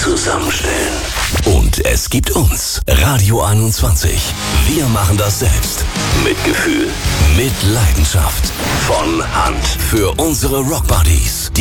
zusammenstellen. Und es gibt uns, Radio 21. Wir machen das selbst. Mit Gefühl, mit Leidenschaft. Von Hand für unsere Rockbuddies.